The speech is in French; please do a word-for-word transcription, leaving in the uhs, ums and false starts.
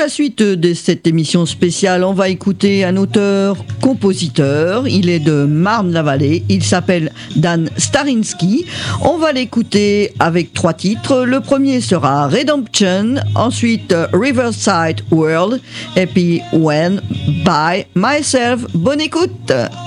la suite de cette émission spéciale, on va écouter un auteur-compositeur. Il est de Marne-la-Vallée. Il s'appelle Dan Starinsky. On va l'écouter avec trois titres. Le premier sera Redemption, ensuite Riverside World, et puis When by Myself. Bonne écoute!